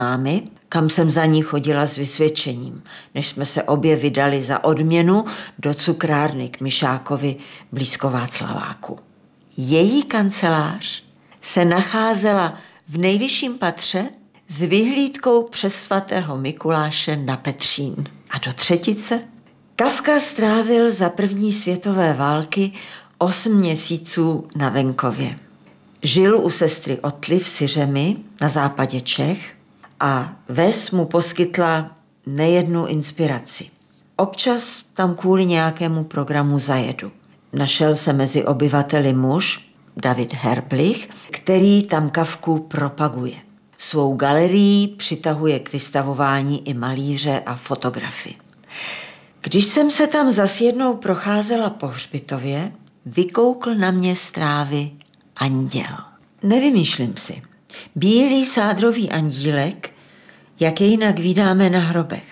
mámy, kam jsem za ní chodila s vysvědčením, než jsme se obě vydali za odměnu do cukrárny k Mišákovi blízko Václaváku. Její kancelář se nacházela v nejvyšším patře s vyhlídkou přes svatého Mikuláše na Petřín a do třetice. Kafka strávil za první světové války 8 měsíců na venkově. Žil u sestry Otly v Syřemi na západě Čech a ves mu poskytla nejednu inspiraci. Občas tam kvůli nějakému programu zajedu. Našel se mezi obyvateli muž, David Herblich, který tam Kafku propaguje. Svou galerií přitahuje k vystavování i malíře a fotografy. Když jsem se tam zas jednou procházela po hřbitově, vykoukl na mě z trávy anděl. Nevymýšlím si. Bílý sádrový andílek, jak je jinak vídáme na hrobech.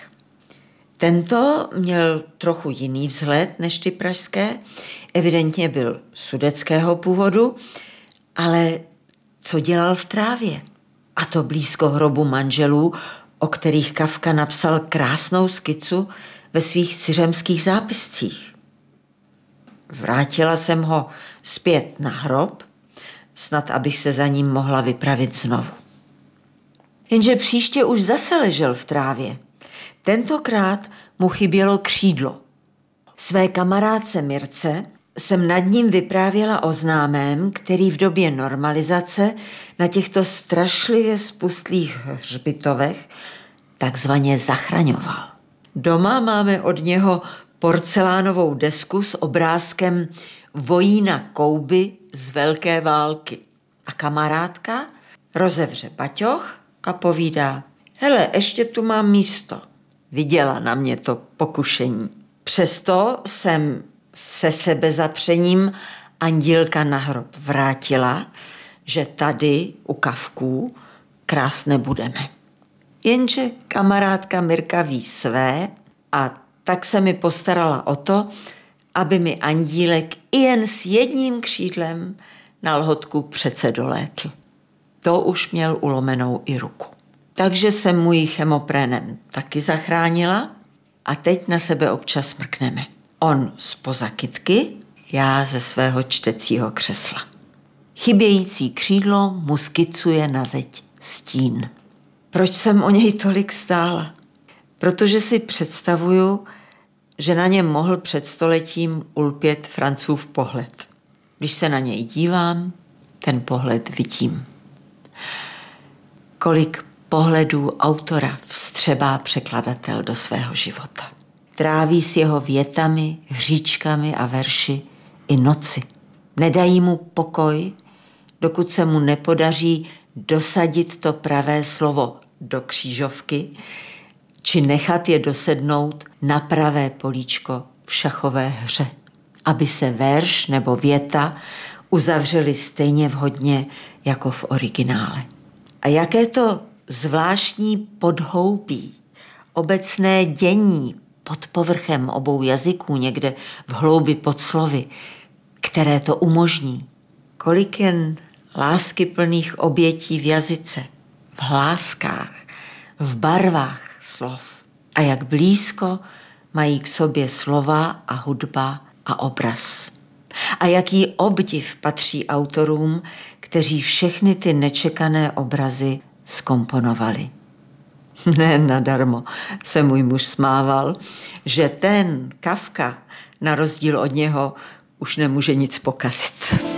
Tento měl trochu jiný vzhled než ty pražské, evidentně byl sudetského původu, ale co dělal v trávě? A to blízko hrobu manželů, o kterých Kafka napsal krásnou skicu ve svých syřemských zápiscích. Vrátila jsem ho zpět na hrob, snad abych se za ním mohla vypravit znovu. Jenže příště už zase ležel v trávě. Tentokrát mu chybělo křídlo. Své kamarádce Mirce jsem nad ním vyprávěla o známém, který v době normalizace na těchto strašlivě spustlých hřbitovech takzvaně zachraňoval. Doma máme od něho porcelánovou desku s obrázkem vojína Kouby z Velké války. A kamarádka rozevře baťoch a povídá: hele, ještě tu mám místo. Viděla na mě to pokušení. Přesto jsem se sebezapřením andílka na hrob vrátila, že tady u Kafků krásné budeme. Jenže kamarádka Mirka ví své a tak se mi postarala o to, aby mi andílek i jen s jedním křídlem na lhotku přece dolétl. To už měl ulomenou i ruku. Takže jsem mu ji chemoprénem taky zachránila a teď na sebe občas mrkneme. On zpoza kytky, já ze svého čtecího křesla. Chybějící křídlo mu skicuje na zeď stín. Proč jsem o něj tolik stála? Protože si představuju, že na něm mohl před stoletím ulpět Francouzův pohled. Když se na něj dívám, ten pohled vidím. Kolik pohledů autora vstřebá překladatel do svého života. Tráví s jeho větami, hříčkami a verši i noci. Nedají mu pokoj, dokud se mu nepodaří dosadit to pravé slovo do křížovky, či nechat je dosednout na pravé políčko v šachové hře, aby se verš nebo věta uzavřely stejně vhodně jako v originále. A jaké to zvláštní podhoubí, obecné dění pod povrchem obou jazyků někde v hloubi pod slovy, které to umožní. Kolik jen láskyplných obětí v jazyce, v hláskách, v barvách slov. A jak blízko mají k sobě slova a hudba a obraz. A jaký obdiv patří autorům, kteří všechny ty nečekané obrazy zkomponovali. Ne nadarmo se můj muž smával, že ten Kafka, na rozdíl od něho, už nemůže nic pokazit.